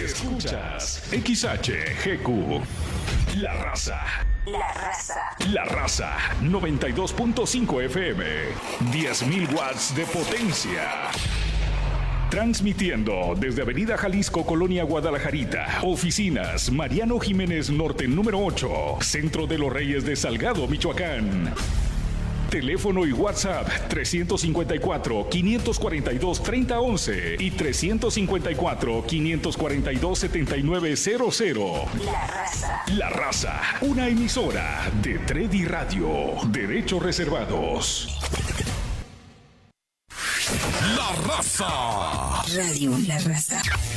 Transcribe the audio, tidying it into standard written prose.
Escuchas XHGQ. La Raza. La Raza. La Raza 92.5 FM. 10.000 watts de potencia. Transmitiendo desde Avenida Jalisco, Colonia Guadalajarita. Oficinas Mariano Jiménez Norte número 8. Centro de los Reyes de Salgado, Michoacán. Teléfono y WhatsApp 354-542-3011 y 354-542-7900. La Raza. La Raza, una emisora de Tredi Radio. Derechos reservados. La Raza. Radio La Raza.